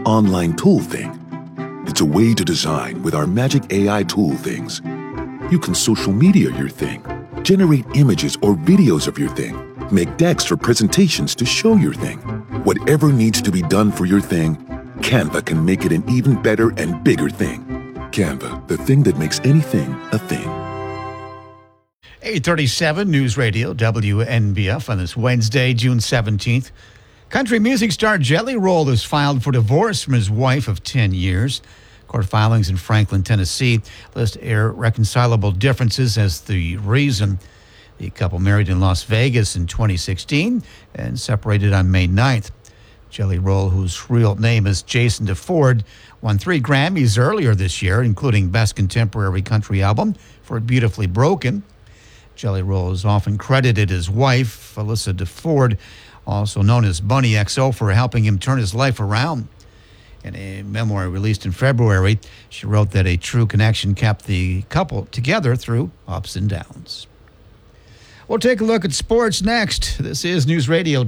online tool thing. It's a way to design with our magic AI tool things. You can social media your thing, generate images or videos of your thing, make decks for presentations to show your thing. Whatever needs to be done for your thing, Canva can make it an even better and bigger thing. Canva, the thing that makes anything a thing. 837 News Radio, WNBF on this Wednesday, June 17th. Country music star Jelly Roll has filed for divorce from his wife of 10 years. Court filings in Franklin, Tennessee list irreconcilable differences as the reason. The couple married in Las Vegas in 2016 and separated on May 9th. Jelly Roll, whose real name is Jason DeFord, won 3 Grammys earlier this year, including Best Contemporary Country Album for Beautifully Broken. Jelly Roll is often credited his wife, Alyssa DeFord, also known as Bunny XO, for helping him turn his life around. In a memoir released in February, she wrote that a true connection kept the couple together through ups and downs. We'll take a look at sports next. This is News Radio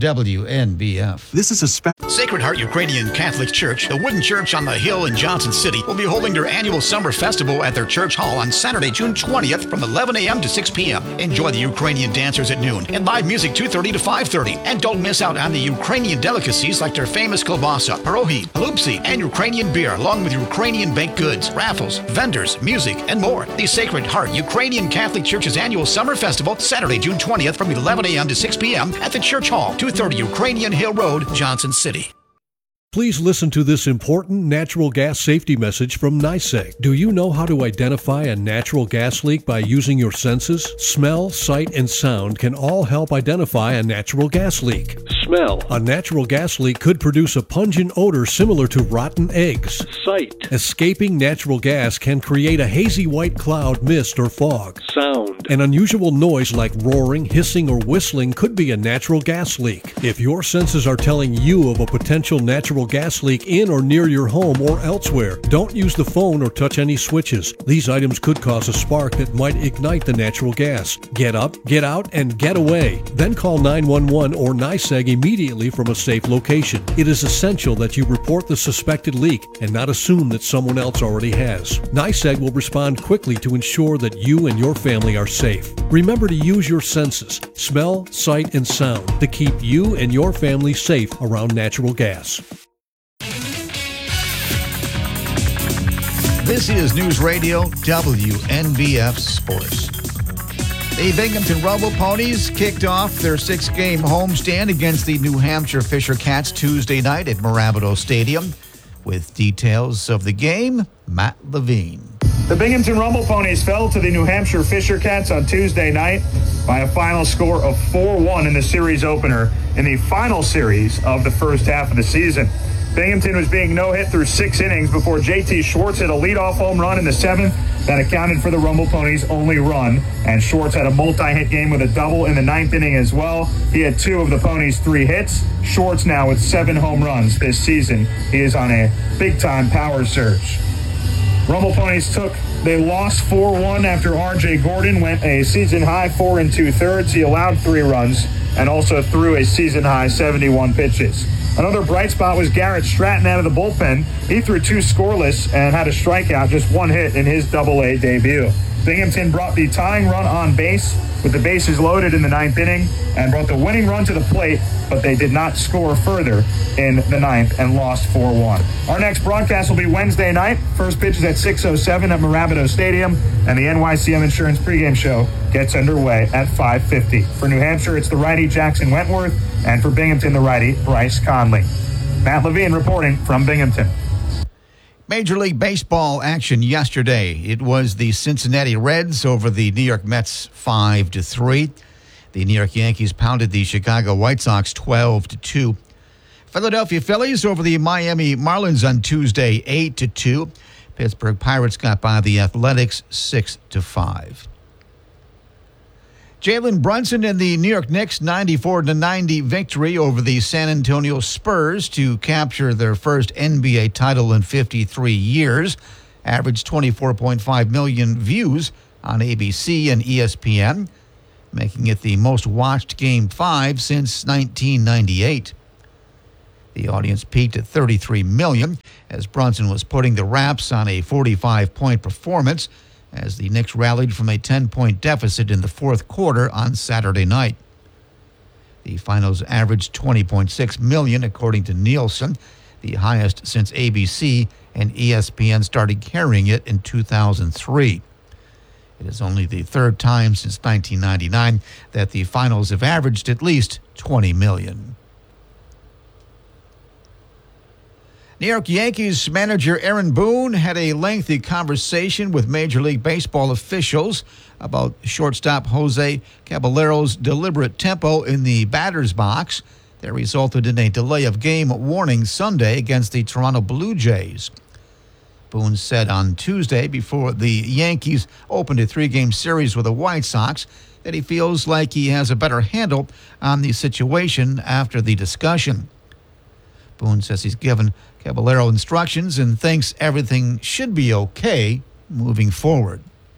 WNBF. This is a Sacred Heart Ukrainian Catholic Church, the wooden church on the hill in Johnson City, will be holding their annual summer festival at their church hall on Saturday, June 20th from 11 a.m. to 6 p.m. Enjoy the Ukrainian dancers at noon and live music 2:30 to 5:30. And don't miss out on the Ukrainian delicacies like their famous kielbasa, pierogi, halupsi, and Ukrainian beer, along with Ukrainian baked goods, raffles, vendors, music, and more. The Sacred Heart Ukrainian Catholic Church's annual summer festival, Saturday, June 20th from 11 a.m. to 6 p.m. at the Church Hall, 230 Ukrainian Hill Road, Johnson City. Please listen to this important natural gas safety message from NYSEG. Do you know how to identify a natural gas leak by using your senses? Smell, sight, and sound can all help identify a natural gas leak. Smell. A natural gas leak could produce a pungent odor similar to rotten eggs. Sight. Escaping natural gas can create a hazy white cloud, mist, or fog. Sound. An unusual noise like roaring, hissing, or whistling could be a natural gas leak. If your senses are telling you of a potential natural gas leak in or near your home or elsewhere, don't use the phone or touch any switches. These items could cause a spark that might ignite the natural gas. Get up, get out, and get away. Then call 911 or NYSEG immediately from a safe location. It is essential that you report the suspected leak and not assume that someone else already has. NYSEG will respond quickly to ensure that you and your family are safe. Remember to use your senses, smell, sight, and sound to keep you and your family safe around natural gas. This is News Radio WNBF Sports. The Binghamton Rumble Ponies kicked off their 6-game homestand against the New Hampshire Fisher Cats Tuesday night at Marabito Stadium. With details of the game, Matt Levine. The Binghamton Rumble Ponies fell to the New Hampshire Fisher Cats on Tuesday night by a final score of 4-1 in the series opener in the final series of the first half of the season. Binghamton was being no-hit through 6 innings before J.T. Schwartz hit a leadoff home run in the 7th that accounted for the Rumble Ponies' only run. And Schwartz had a multi-hit game with a double in the 9th inning as well. He had 2 of the Ponies' 3 hits. Schwartz now with 7 home runs this season. He is on a big-time power surge. Rumble Ponies they lost 4-1 after R.J. Gordon went a season-high 4 2/3. He allowed 3 runs and also threw a season-high 71 pitches. Another bright spot was Garrett Stratton out of the bullpen. He threw 2 scoreless and had a strikeout, just 1 hit in his Double-A debut. Binghamton brought the tying run on base with the bases loaded in the 9th inning and brought the winning run to the plate, but they did not score further in the 9th and lost 4-1. Our next broadcast will be Wednesday night. First pitch is at 6:07 at Marabito Stadium, and the NYCM Insurance pregame show gets underway at 5:50. For New Hampshire, it's the righty Jackson Wentworth, and for Binghamton, the righty Bryce Conley. Matt Levine reporting from Binghamton. Major League Baseball action yesterday. It was the Cincinnati Reds over the New York Mets 5-3. The New York Yankees pounded the Chicago White Sox 12-2. Philadelphia Phillies over the Miami Marlins on Tuesday 8-2. Pittsburgh Pirates got by the Athletics 6-5. Jalen Brunson and the New York Knicks 94-90 victory over the San Antonio Spurs to capture their first NBA title in 53 years. Averaged 24.5 million views on ABC and ESPN, making it the most watched Game 5 since 1998. The audience peaked at 33 million as Brunson was putting the Raps on a 45-point performance as the Knicks rallied from a 10-point deficit in the fourth quarter on Saturday night. The finals averaged 20.6 million, according to Nielsen, the highest since ABC and ESPN started carrying it in 2003. It is only the third time since 1999 that the finals have averaged at least 20 million. New York Yankees manager Aaron Boone had a lengthy conversation with Major League Baseball officials about shortstop Jose Caballero's deliberate tempo in the batter's box that resulted in a delay of game warning Sunday against the Toronto Blue Jays. Boone said on Tuesday, before the Yankees opened a 3-game series with the White Sox, that he feels like he has a better handle on the situation after the discussion. Boone says he's given Caballero instructions and thinks everything should be okay moving forward.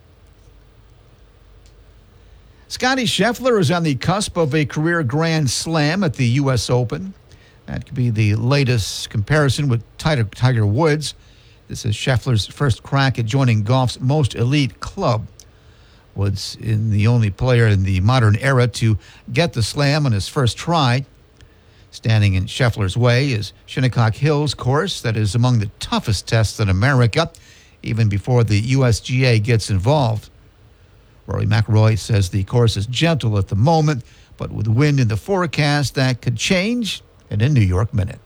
Scottie Scheffler is on the cusp of a career Grand Slam at the U.S. Open. That could be the latest comparison with Tiger Woods. This is Scheffler's first crack at joining golf's most elite club. Woods is the only player in the modern era to get the slam on his first try. Standing in Scheffler's way is Shinnecock Hills course that is among the toughest tests in America, even before the USGA gets involved. Rory McIlroy says the course is gentle at the moment, but with wind in the forecast that could change in a New York minute.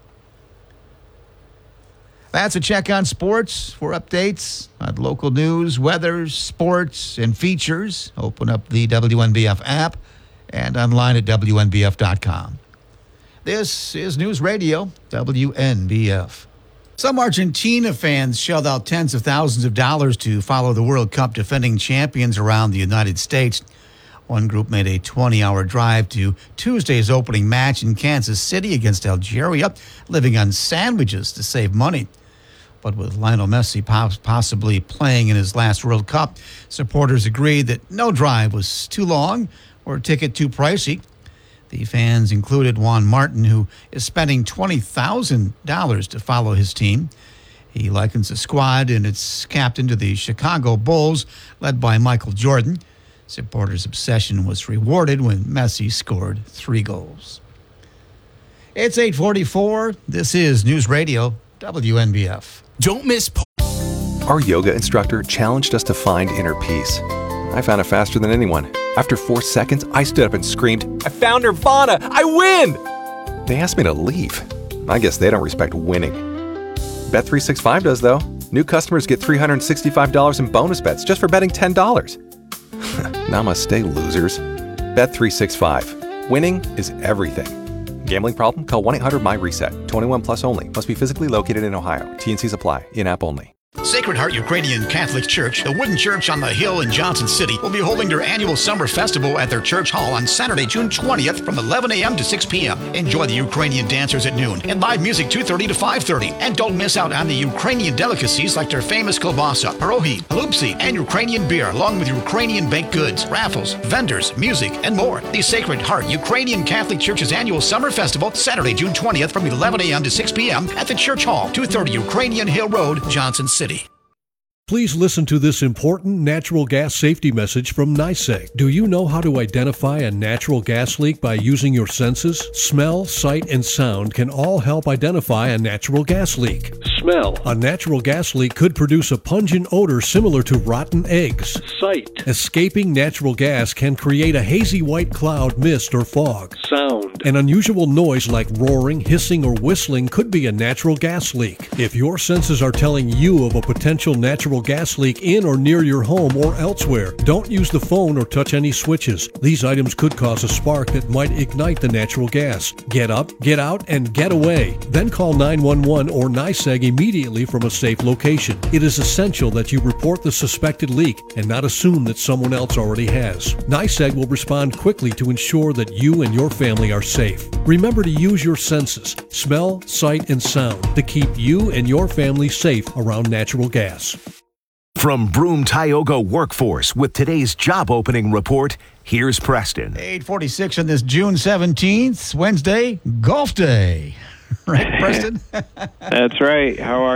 That's a check on sports. For updates on local news, weather, sports, and features, open up the WNBF app and online at WNBF.com. This is News Radio, WNBF. Some Argentina fans shelled out tens of thousands of dollars to follow the World Cup defending champions around the United States. One group made a 20-hour drive to Tuesday's opening match in Kansas City against Algeria, living on sandwiches to save money. But with Lionel Messi possibly playing in his last World Cup, supporters agreed that no drive was too long or a ticket too pricey. The fans included Juan Martin, who is spending $20,000 to follow his team. He likens the squad and its captain to the Chicago Bulls, led by Michael Jordan. Supporters' obsession was rewarded when Messi scored 3 goals. It's 8:44. This is News Radio, WNBF. Don't miss. Our yoga instructor challenged us to find inner peace. I found it faster than anyone. After 4 seconds, I stood up and screamed, "I found Nirvana! I win!" They asked me to leave. I guess they don't respect winning. Bet365 does, though. New customers get $365 in bonus bets just for betting $10. Namaste, losers. Bet365. Winning is everything. Gambling problem? Call 1-800-MY-RESET. 21 plus only. Must be physically located in Ohio. T&Cs apply. In-app only. Sacred Heart Ukrainian Catholic Church, the wooden church on the hill in Johnson City, will be holding their annual summer festival at their church hall on Saturday, June 20th from 11 a.m. to 6 p.m. Enjoy the Ukrainian dancers at noon and live music 2:30 to 5:30. And don't miss out on the Ukrainian delicacies like their famous kielbasa, pierogi, halupsi, and Ukrainian beer, along with Ukrainian baked goods, raffles, vendors, music, and more. The Sacred Heart Ukrainian Catholic Church's annual summer festival, Saturday, June 20th from 11 a.m. to 6 p.m. at the church hall, 230 Ukrainian Hill Road, Johnson City. Please listen to this important natural gas safety message from NYSEG. Do you know how to identify a natural gas leak by using your senses? Smell, sight, and sound can all help identify a natural gas leak. Smell. A natural gas leak could produce a pungent odor similar to rotten eggs. Sight. Escaping natural gas can create a hazy white cloud, mist, or fog. Sound. An unusual noise like roaring, hissing, or whistling could be a natural gas leak. If your senses are telling you of a potential natural gas leak in or near your home or elsewhere, don't use the phone or touch any switches. These items could cause a spark that might ignite the natural gas. Get up, get out, and get away. Then call 911 or NYSEG immediately from a safe location. It is essential that you report the suspected leak and not assume that someone else already has. NYSEG will respond quickly to ensure that you and your family are safe. Remember to use your senses, smell, sight, and sound to keep you and your family safe around natural gas. From Broome Tioga Workforce with today's job opening report, here's Preston. 8:46 on this June 17th, Wednesday, Golf Day. Right, Preston? That's right. How are